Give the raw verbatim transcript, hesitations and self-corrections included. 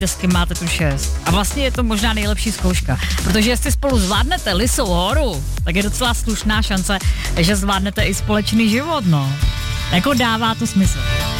s kým máte tu šest. A vlastně je to možná nejlepší zkouška, protože jestli spolu zvládnete Lysou horu, tak je docela slušná šance, že zvládnete i společný život, no. Jako dává to smysl.